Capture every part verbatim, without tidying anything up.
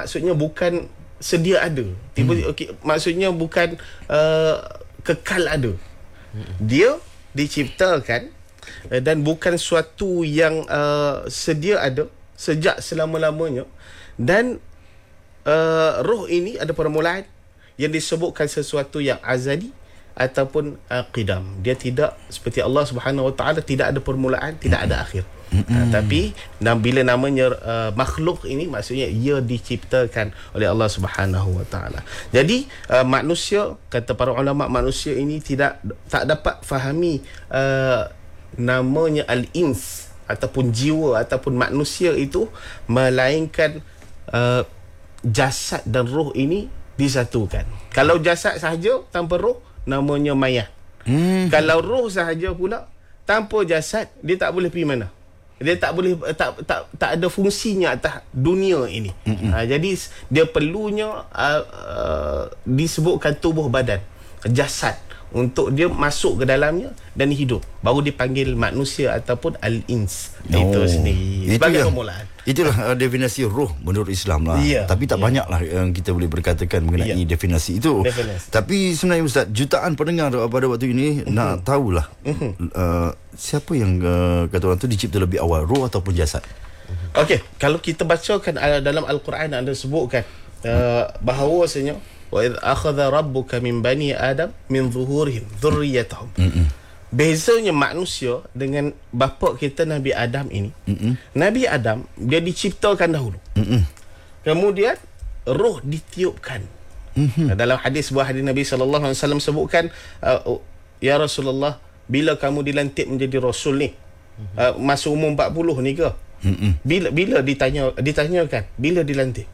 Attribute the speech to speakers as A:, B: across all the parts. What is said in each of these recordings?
A: maksudnya bukan sedia ada. Tiba hmm. okay, maksudnya bukan uh, kekal ada. Hmm. Dia diciptakan uh, dan bukan suatu yang uh, sedia ada sejak selama-lamanya, dan uh, roh ini ada permulaan yang disebutkan sesuatu yang azali ataupun uh, qidam. Dia tidak seperti Allah Subhanahu Wa Taala, tidak ada permulaan, tidak ada akhir. Uh, tapi bila namanya uh, makhluk ini, maksudnya ia diciptakan oleh Allah Subhanahu Wa Taala. Jadi uh, manusia, kata para ulama, manusia ini tidak tak dapat fahami uh, namanya al-ins ataupun jiwa ataupun manusia itu, melainkan uh, jasad dan roh ini disatukan. Kalau jasad sahaja tanpa roh, namanya mayat. Hmm. Kalau roh sahaja pula tanpa jasad, dia tak boleh pergi mana. Dia tak boleh tak tak tak ada fungsinya atas dunia ini. Ha, jadi dia perlunya uh, uh, disebutkan tubuh badan, jasad, untuk dia masuk ke dalamnya dan hidup, baru dipanggil manusia ataupun al-ins. Oh, itu sendiri sebagai permulaan.
B: Itulah uh, definisi roh menurut Islam lah. Yeah, Tapi tak yeah. banyaklah yang kita boleh berkatakan mengenai yeah. definisi itu. Definisi. Tapi sebenarnya Ustaz, jutaan pendengar pada waktu ini uh-huh. nak tahulah uh-huh. uh, siapa yang uh, kata orang tu dicipta lebih awal, roh ataupun jasad?
A: Uh-huh. Okey, kalau kita bacakan uh, dalam Al-Quran ada sebutkan uh, bahawasanya wa idh akhadha rabbuka min bani adam min zuhurihim dhurriyyatahum. Uh-huh. Bezanya manusia dengan bapa kita Nabi Adam ini, mm-mm. Nabi Adam dia diciptakan dahulu, mm-mm. kemudian roh ditiupkan. Mm-hmm. Dalam hadis, sebuah hadis Nabi sallallahu alaihi wasallam sebutkan, uh, ya Rasulullah, bila kamu dilantik menjadi rasul ni, mm-hmm. uh, masa umur empat puluh ni ke? Mm-hmm. Bila bila ditanya ditanyakan bila dilantik,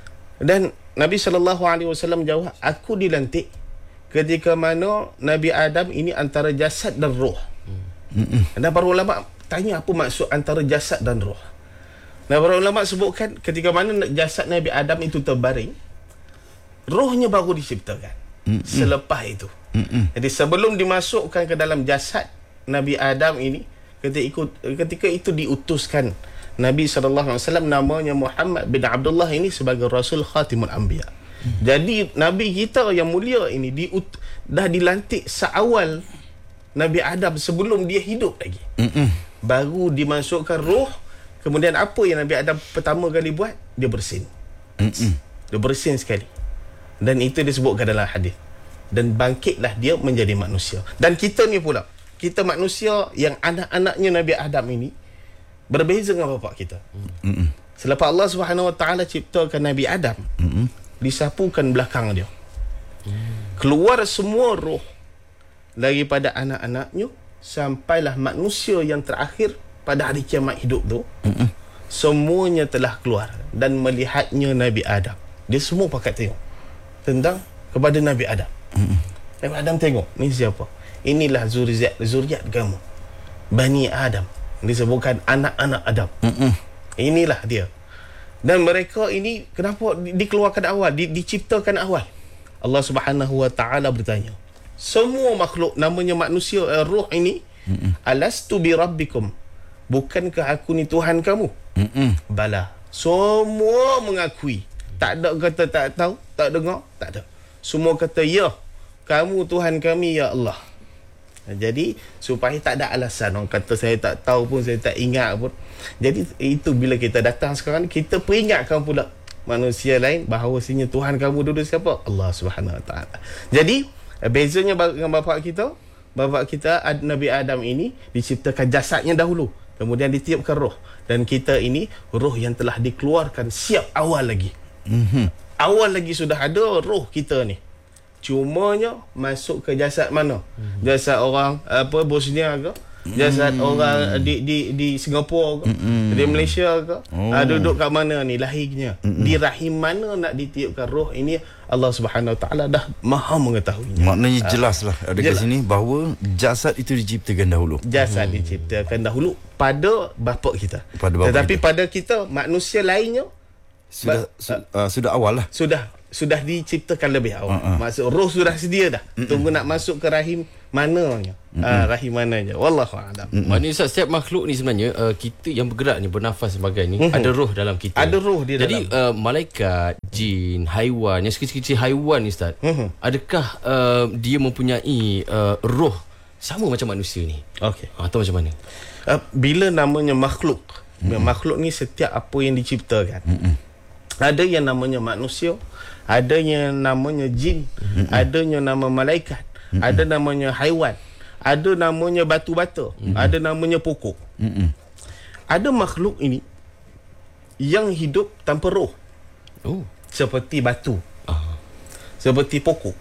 A: dan Nabi sallallahu alaihi wasallam jawab, aku dilantik ketika mana Nabi Adam ini antara jasad dan roh. Mm-mm. Dan para ulama tanya apa maksud antara jasad dan roh. Dan para ulama sebutkan ketika mana jasad Nabi Adam itu terbaring, rohnya baru diciptakan. Mm-mm. Selepas itu. Mm-mm. Jadi sebelum dimasukkan ke dalam jasad Nabi Adam ini, ketika itu, ketika itu diutuskan Nabi sallallahu alaihi wasallam, namanya Muhammad bin Abdullah ini sebagai Rasul Khatimul Anbiya. Hmm. Jadi Nabi kita yang mulia ini diut, dah dilantik seawal Nabi Adam, sebelum dia hidup lagi. Mm-mm. Baru dimasukkan roh. Kemudian apa yang Nabi Adam pertama kali buat? Dia bersin. Mm-mm. Dia bersin sekali. Dan itu disebutkan dalam hadis. Dan bangkitlah dia menjadi manusia. Dan kita ni pula, kita manusia yang anak-anaknya Nabi Adam ini berbeza dengan bapa kita. Mm-mm. Selepas Allah Subhanahu Wa Taala ciptakan Nabi Adam, Mm-mm. disapukan belakang dia, hmm. keluar semua roh daripada anak-anaknya, sampailah manusia yang terakhir pada hari kiamat hidup tu, hmm. semuanya telah keluar dan melihatnya Nabi Adam. Dia semua pakat tengok tentang kepada Nabi Adam. hmm. Nabi Adam tengok, ni siapa? Inilah zuriat zuriat kamu, Bani Adam. Disebutkan anak-anak Adam. hmm. Inilah dia. Dan mereka ini kenapa dikeluarkan awal, di, diciptakan awal? Allah Subhanahu Wa Taala bertanya, semua makhluk namanya manusia, eh, roh ini, Mm-mm. alastu bi rabbikum, bukankah aku ni Tuhan kamu? Mm-mm. Bala, semua mengakui. Tak ada kata tak tahu, tak dengar, tak ada. Semua kata ya, kamu Tuhan kami ya Allah. Jadi supaya tak ada alasan orang kata saya tak tahu pun, saya tak ingat pun. Jadi itu bila kita datang sekarang, kita peringatkan pula manusia lain bahawasanya Tuhan kamu dulu siapa? Allah Subhanahu Wa Taala. Jadi bezanya dengan bapa kita, bapa kita Nabi Adam ini diciptakan jasadnya dahulu, kemudian ditiupkan roh, dan kita ini roh yang telah dikeluarkan siap awal lagi. Mm-hmm. Awal lagi sudah ada roh kita ni. Cumanya masuk ke jasad mana? Hmm. Jasad orang apa Bosnia ke? Jasad hmm. orang di di di Singapura ke? Hmm. Di Malaysia ke? Oh. Ha, duduk kat mana ni lahirnya? Hmm. Di rahim mana nak ditiupkan roh ini? Allah Subhanahu Wa Taala dah Maha mengetahuinya.
B: Maknanya jelaslah ada kat sini bahawa jasad itu diciptakan dahulu.
A: Jasad hmm. diciptakan dahulu pada bapa kita. Pada bapa Tetapi kita. pada kita manusia lainnya
B: sudah ba- su- uh, sudah awal lah.
A: Sudah sudah diciptakan lebih awal. Uh-uh. Maksud roh sudah sedia dah. Mm-mm. Tunggu nak masuk ke rahim mananya. Uh, rahim mananya. Wallahu a'lam.
C: Maknanya Ustaz, setiap makhluk ni sebenarnya uh, kita yang bergerak ni, bernafas sebagainya, mm-hmm. ada roh dalam kita.
A: Ada roh di dalam.
C: Jadi uh, malaikat jin, haiwan, yang sekecil-kecil haiwan ni Ustaz, mm-hmm. adakah uh, dia mempunyai uh, roh sama macam manusia ni?
A: Okey.
C: Atau macam mana?
A: Uh, bila namanya makhluk, mm-hmm. makhluk ni setiap apa yang diciptakan. Mm-hmm. Ada yang namanya manusia, ada yang namanya jin, mm-hmm. ada yang nama malaikat, mm-hmm. ada namanya haiwan, ada namanya batu-bata, mm-hmm. ada namanya pokok. Mm-hmm. Ada makhluk ini yang hidup tanpa roh. Oh. Seperti batu, uh. seperti pokok.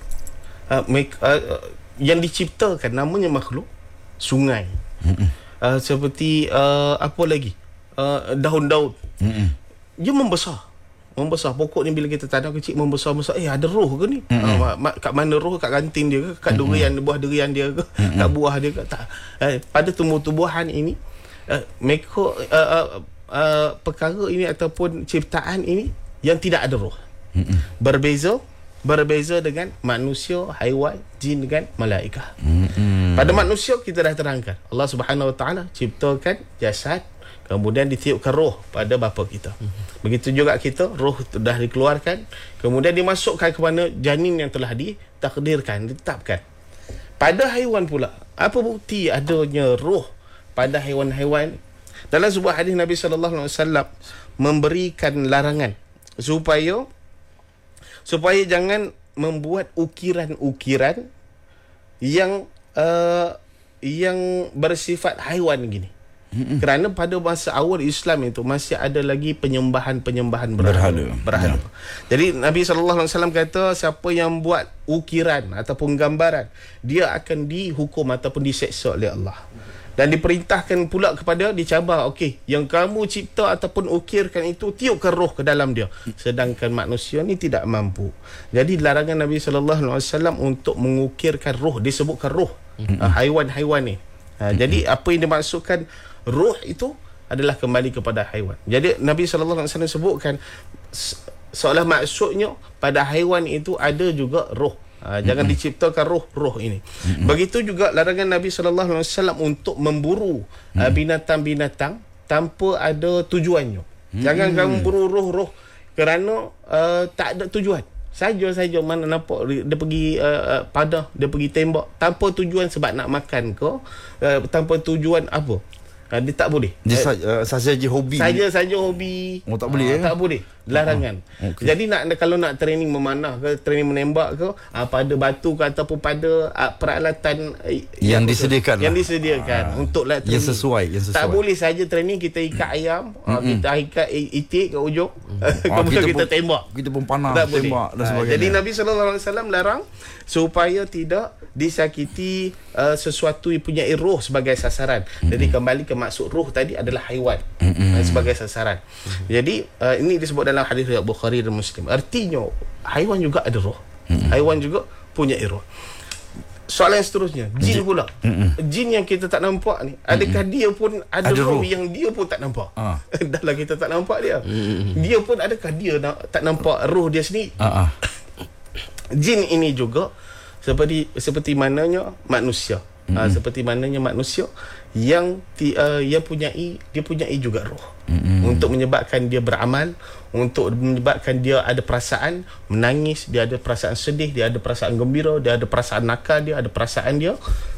A: Uh, make, uh, yang diciptakan namanya makhluk, sungai. Mm-hmm. Uh, seperti uh, apa lagi? Uh, daun-daun. Mm-hmm. Dia membesar. Membesar. Pokok ni bila kita tanam kecil membesar-besar. Eh, ada roh ke ni? Mm-hmm. Uh, mak, kat mana roh? Kat ranting dia ke? Kat mm-hmm. durian, buah durian dia ke? Mm-hmm. Kat buah dia ke? Tak. Uh, pada tumbuh-tumbuhan ini, uh, mereka uh, uh, uh, perkara ini ataupun ciptaan ini yang tidak ada roh. Mm-hmm. Berbeza berbeza dengan manusia, haiwan, jin dengan malaikat. Mm-hmm. Pada manusia kita dah terangkan. Allah Subhanahu Wa Taala ciptakan jasad, kemudian ditiupkan roh pada bapa kita. Mm-hmm. Begitu juga kita, roh dah dikeluarkan, kemudian dimasukkan ke mana janin yang telah ditakdirkan, ditetapkan. Pada haiwan pula, apa bukti adanya roh pada haiwan-haiwan? Dalam sebuah hadis Nabi sallallahu alaihi wasallam memberikan larangan supaya supaya jangan membuat ukiran-ukiran yang uh, yang bersifat haiwan gini. Mm-mm. Kerana pada masa awal Islam itu masih ada lagi penyembahan-penyembahan berhala. berhala. Ya. Jadi Nabi sallallahu alaihi wasallam kata siapa yang buat ukiran ataupun gambaran, dia akan dihukum ataupun diseksa oleh Allah. Dan diperintahkan pula kepada, dicabar, okey, yang kamu cipta ataupun ukirkan itu tiupkan roh ke dalam dia. Sedangkan manusia ni tidak mampu. Jadi larangan Nabi sallallahu alaihi wasallam untuk mengukirkan roh, disebutkan roh. Mm-hmm. uh, haiwan-haiwan ni. Uh, mm-hmm. Jadi apa yang dimaksudkan roh itu adalah kembali kepada haiwan. Jadi Nabi sallallahu alaihi wasallam sebutkan seolah maksudnya pada haiwan itu ada juga roh. Ha, jangan mm-hmm. diciptakan roh-roh ini. Mm-hmm. Begitu juga larangan Nabi sallallahu alaihi wasallam untuk memburu mm-hmm. uh, binatang-binatang tanpa ada tujuannya. Mm-hmm. Jangan kamu buru roh-roh kerana uh, tak ada tujuan. Saja-saja mana nampak dia pergi uh, uh, padah, dia pergi tembak tanpa tujuan sebab nak makan ke, uh, tanpa tujuan apa. Uh, dia tak boleh.
B: Dia uh, saja, uh, saja hobi.
A: Saja-saja hobi.
B: Oh, tak boleh uh,
A: ya? Tak boleh. Larangan. Uh, okay. Jadi nak kalau nak training memanah ke, training menembak ke, uh, pada batu ke ataupun pada uh, peralatan uh,
B: yang, yang disediakan.
A: Yang lah. disediakan uh, untuk lah training.
B: Yang sesuai, yang sesuai.
A: Tak boleh saja training kita ikat ayam, mm-hmm. uh, kita ikat itik kat ujung. Mm-hmm. Kemudian kita, kita pun, tembak.
B: Kita pun panah,
A: tak
B: tembak
A: boleh.
B: dan sebagainya.
A: Uh, jadi Nabi sallallahu alaihi wasallam larang supaya tidak disakiti uh, sesuatu yang punya roh sebagai sasaran. Mm-hmm. Jadi kembali ke maksud roh tadi adalah haiwan mm-hmm. uh, sebagai sasaran. Mm-hmm. Jadi uh, ini disebut dalam hadis riwayat Bukhari dan Muslim. Artinya haiwan juga ada roh. Mm-hmm. Haiwan juga punya roh. Soalan yang seterusnya, jin pula. Mm-hmm. Jin yang kita tak nampak ni, adakah mm-hmm. dia pun ada, ada roh, roh yang dia pun tak nampak? Uh. Dalam kita tak nampak dia. Mm-hmm. Dia pun adakah dia nak, tak nampak roh dia sendiri? Uh-uh. Jin ini juga seperti seperti mananya manusia. Mm-hmm. Uh, seperti mananya manusia yang uh, yang punyai dia punyai juga roh. Mm-hmm. Untuk menyebabkan dia beramal, untuk menyebabkan dia ada perasaan menangis, dia ada perasaan sedih, dia ada perasaan gembira, dia ada perasaan nakal, dia ada perasaan dia.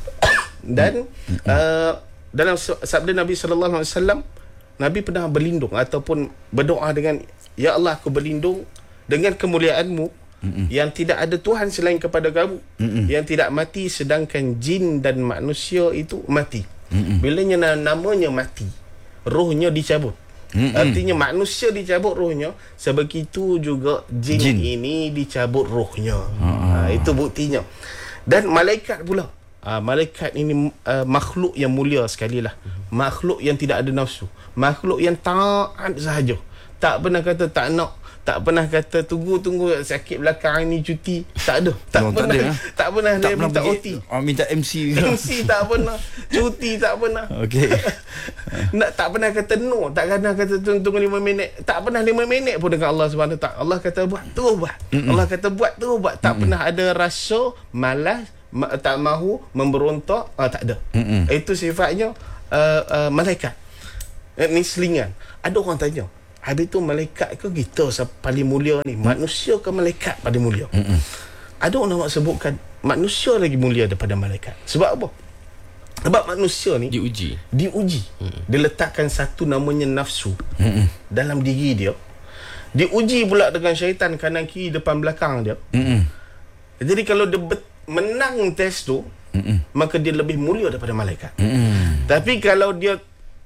A: Dan mm-hmm. uh, dalam sabda Nabi sallallahu alaihi wasallam, Nabi pernah berlindung ataupun berdoa dengan, ya Allah, aku berlindung dengan kemuliaan-Mu Mm-mm. yang tidak ada Tuhan selain kepada kamu, Mm-mm. yang tidak mati, sedangkan jin dan manusia itu mati. Mm-mm. Bilanya namanya mati, rohnya dicabut. Mm-mm. Artinya manusia dicabut rohnya, sebegitu juga jin, jin. ini dicabut rohnya. Ha, itu buktinya. Dan malaikat pula, ha, malaikat ini uh, makhluk yang mulia sekali lah. Mm-hmm. Makhluk yang tidak ada nafsu, makhluk yang taat sahaja, tak pernah kata tak nak, tak pernah kata tunggu-tunggu sakit belakang ni cuti. Tak ada. Tak no, pernah. Tak, ada, tak pernah tak dia pernah minta pergi, O T.
B: Oh, minta M C.
A: M C tak pernah. Cuti tak pernah.
B: Okey.
A: Nak tak pernah kata no, tak pernah kata tunggu lima minit. Tak pernah lima minit pun dengan Allah Subhanahu Taala. Allah kata buat terus buat. Mm-mm. Allah kata buat terus buat. Tak Mm-mm. pernah ada rasa malas, ma- tak mahu, memberontak, ah, tak ada. Mm-mm. Itu sifatnya uh, uh, malaikat. Ni selingan. Ada orang tanya, Habis tu malaikat ke kita paling mulia ni? Manusia ke malaikat paling mulia? Mm-mm. Ada ulama sebutkan manusia lagi mulia daripada malaikat. Sebab apa? Sebab manusia ni
C: diuji.
A: Diuji. Mm. Dia letakkan satu namanya nafsu Mm-mm. dalam diri dia. Diuji pula dengan syaitan kanan kiri depan belakang dia. Mm-mm. Jadi kalau dia bet- menang test tu, Mm-mm. maka dia lebih mulia daripada malaikat. Mm-mm. Tapi kalau dia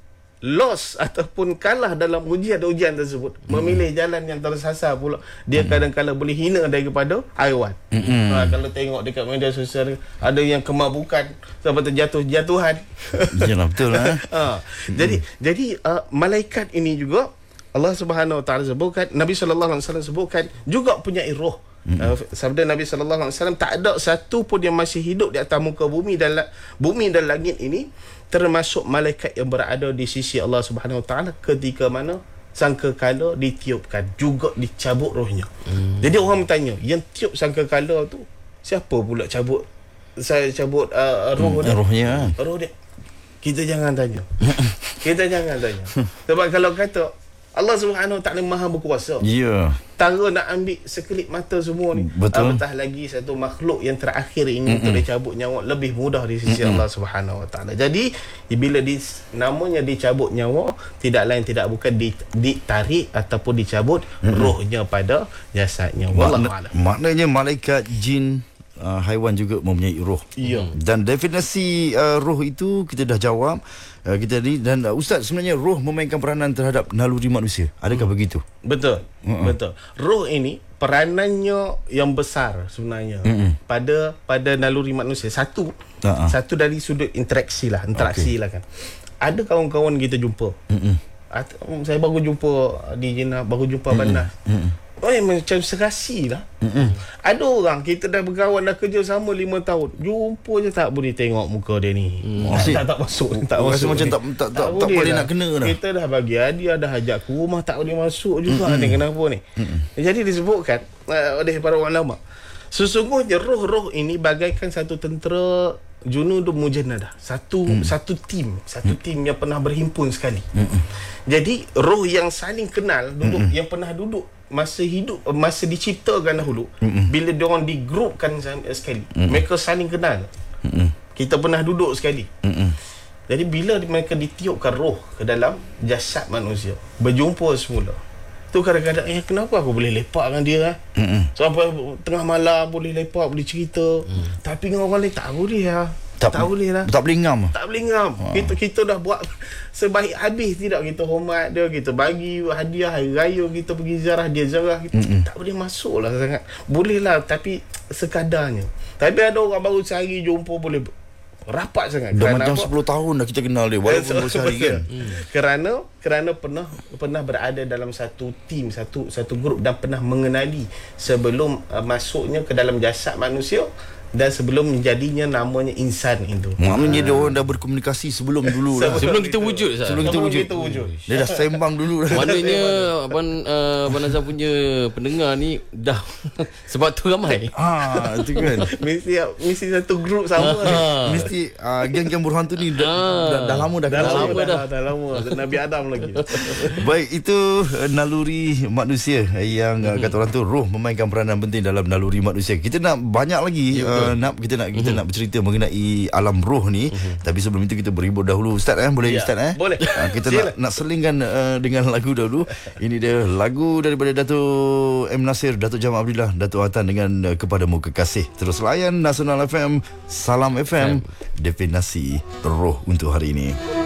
A: lost ataupun kalah dalam ujian atau ujian tersebut, mm-hmm. memilih jalan yang tersasar pula, dia mm-hmm. kadang-kadang boleh hina daripada haiwan. Mm-hmm. Ha, kalau tengok dekat media sosial, ada yang kemabukan sampai terjatuh-jatuhan.
B: Ya, betul lah.
A: ha, mm-hmm. Jadi jadi uh, malaikat ini juga Allah Subhanahu Wa Taala sebutkan, Nabi sallallahu alaihi wasallam sebutkan juga punya roh. Mm-hmm. Uh, sabda Nabi sallallahu alaihi wasallam, tak ada satu pun yang masih hidup di atas muka bumi dan la- bumi dan langit ini termasuk malaikat yang berada di sisi Allah Subhanahu Wa Taala ketika mana sangkakala ditiupkan, juga dicabut rohnya. Hmm. Jadi orang bertanya, yang tiup sangkakala tu siapa pula cabut? Saya cabut uh, roh
B: hmm,
A: dia.
B: Rohnya.
A: Roh dia. Kita jangan tanya. Kita jangan tanya. Sebab kalau kata Allah Subhanahu Wa Taala Maha berkuasa. Ya. Yeah. Tara nak ambil sekelip mata semua ni.
B: Betul.
A: Apatah lagi satu makhluk yang terakhir ini untuk dicabut nyawa lebih mudah di sisi Mm-mm. Allah Subhanahu Wa Taala. Jadi bila di, namanya dicabut nyawa, tidak lain tidak bukan ditarik ataupun dicabut Mm-mm. rohnya pada jasadnya. Wallahu a'lam.
B: Maknanya malaikat, jin, uh, haiwan juga mempunyai roh.
A: Ya.
B: Dan definisi uh, roh itu kita dah jawab. Uh, kita ni dan uh, Ustaz, sebenarnya roh memainkan peranan terhadap naluri manusia. Adakah hmm. begitu?
A: Betul. Uh-uh. Betul. Roh ini peranannya yang besar sebenarnya uh-uh. pada pada naluri manusia. Satu uh-uh. satu dari sudut interaksi lah, interaksi okay. lah kan. Ada kawan-kawan kita jumpa. Uh-uh. At- saya baru jumpa di Jeddah, baru jumpa uh-uh. Bandar. Uh-uh. Oh, yang macam serasi lah. Mm-mm. Ada orang kita dah berkawan, dah kerja sama lima tahun, jumpa je tak boleh tengok muka dia ni. Mm. Tak, tak tak masuk, tak
B: oh,
A: masuk.
B: Macam tak tak tak, tak, tak boleh lah. Nak kena dah.
A: Kita dah bagi hadiah, dah ajak ke rumah, tak boleh masuk juga. Ni kenapa ni? Mm-mm. Jadi disebutkan uh, oleh para ulama, sesungguhnya roh-roh ini bagaikan satu tentera junudun mujannadah. Satu mm. satu tim, satu mm. tim yang pernah berhimpun sekali. Mm-mm. Jadi roh yang saling kenal duduk, Mm-mm. yang pernah duduk masa hidup, masa diciptakan dahulu, Mm-mm. bila diorang digrupkan sekali, Mm-mm. mereka saling kenal. Mm-mm. Kita pernah duduk sekali. Mm-mm. Jadi bila mereka ditiupkan roh ke dalam jasad manusia, berjumpa semula, tu kadang-kadang eh kenapa aku boleh lepak dengan dia eh? Sampai tengah malam boleh lepak, boleh cerita. Mm. Tapi dengan orang lain tak boleh lah. Tak, tak boleh lah.
B: Tak boleh ngam.
A: Tak boleh ngam. Ha. Kita kita dah buat sebaik habis tidak, kita hormat dia, kita bagi hadiah hari raya, kita pergi ziarah dia, ziarah kita. Mm-mm. Tak boleh masuk lah sangat. Boleh lah tapi sekadarnya. Tapi ada orang baru sehari jumpa boleh rapat sangat.
B: Dah macam sepuluh tahun dah kita kenal dia walaupun baru sehari kan.
A: Hmm. Kerana kerana pernah pernah berada dalam satu tim, satu satu grup dan pernah mengenali sebelum uh, masuknya ke dalam jasad manusia dan sebelum menjadinya namanya insan itu.
B: Maknanya dia orang dah berkomunikasi sebelum dulu dah.
C: Sebelum kita wujud sah.
B: Sebelum kita wujud. kita wujud. Dia dah sembang dulu dah.
C: Maknanya Abang uh, Abang Azam punya pendengar ni dah sebab tu ramai.
B: Ah, itu kan.
A: Mesti mesti satu grup sama.
B: Ah. Mesti uh, geng-geng Burhan tu ni dah,
C: ah.
B: dah, dah lama dah
A: dah
B: kenal.
A: Lama dah, dah, dah lama. Nabi Adam lagi.
B: Baik, itu naluri manusia yang mm-hmm. kata orang tu roh memainkan peranan penting dalam naluri manusia. Kita nak banyak lagi ya, uh, nak kita nak kita mm-hmm. nak bercerita mengenai alam roh ni, mm-hmm. tapi sebelum itu kita beribu dahulu. Ustaz eh boleh ya, Ustaz eh
A: boleh.
B: Uh, kita nak, nak selingkan uh, dengan lagu dahulu. Ini dia lagu daripada Datuk M Nasir, Datuk Jamal Abdillah, Datuk Hatan dengan uh, Kepadamu Kekasih. Terus layan Nasional F M, Salam F M, definisi roh untuk hari ini.